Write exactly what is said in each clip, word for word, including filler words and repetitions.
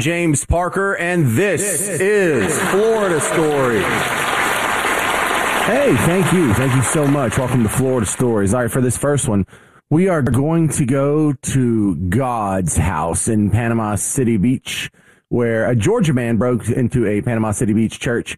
James Parker, and this is Florida Stories. Hey, thank you. Thank you so much. Welcome to Florida Stories. All right, for this first one, we are going to go to God's house in Panama City Beach, where a Georgia man broke into a Panama City Beach church.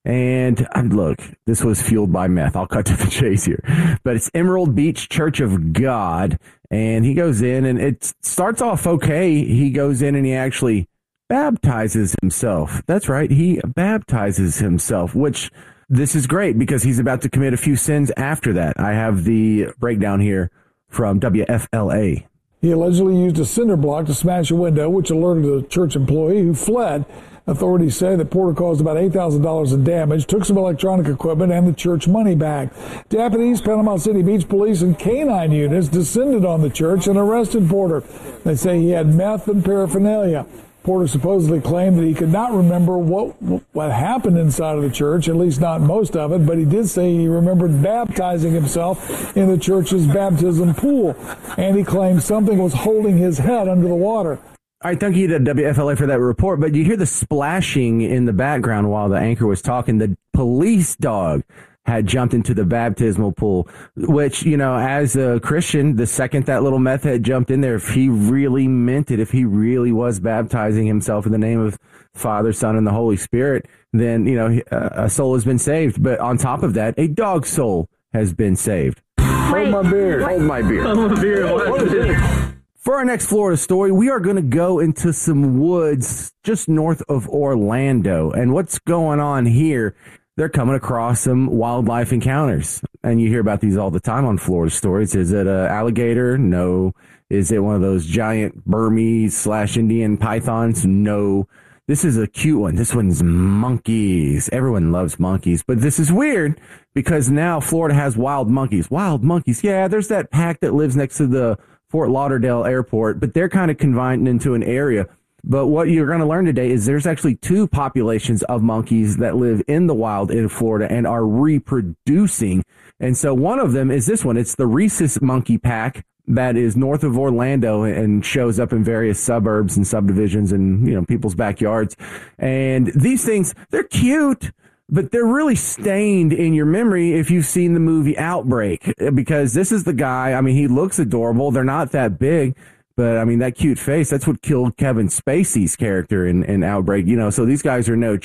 And uh, look, this was fueled by meth. I'll cut to the chase here. But it's Emerald Beach Church of God. And he goes in, and it starts off okay. He goes in and he actually baptizes himself. That's right. He baptizes himself, which this is great because he's about to commit a few sins after that. I have the breakdown here from W F L A. He allegedly used a cinder block to smash a window, which alerted a church employee who fled. Authorities say that Porter caused about eight thousand dollars in damage, took some electronic equipment, and the church money back. Deputies, Panama City Beach Police, and canine units descended on the church and arrested Porter. They say he had meth and paraphernalia. Porter supposedly claimed that he could not remember what what happened inside of the church, at least not most of it, but he did say he remembered baptizing himself in the church's baptism pool, and he claimed something was holding his head under the water. All right, thank you to W F L A for that report, but you hear the splashing in the background while the anchor was talking. The police dog had jumped into the baptismal pool, which, you know, as a Christian, the second that little meth head jumped in there, if he really meant it, if he really was baptizing himself in the name of Father, Son, and the Holy Spirit, then, you know, a soul has been saved. But on top of that, a dog soul has been saved. Hold my beer. Hold my beer. Hold my beer. For our next Florida story, we are going to go into some woods just north of Orlando. And what's going on here? They're coming across some wildlife encounters. And you hear about these all the time on Florida Stories. Is it an alligator? No. Is it one of those giant Burmese slash Indian pythons? No. This is a cute one. This one's monkeys. Everyone loves monkeys. But this is weird because now Florida has wild monkeys. Wild monkeys. Yeah, there's that pack that lives next to the Fort Lauderdale airport, but they're kind of confined into an area. But what you're going to learn today is there's actually two populations of monkeys that live in the wild in Florida and are reproducing. And so one of them is this one. It's the rhesus monkey pack that is north of Orlando and shows up in various suburbs and subdivisions and, you know, people's backyards. And these things, they're cute, but they're really stained in your memory if you've seen the movie Outbreak, because this is the guy. I mean, he looks adorable. They're not that big. But, I mean, that cute face, that's what killed Kevin Spacey's character in, in Outbreak. You know, so these guys are no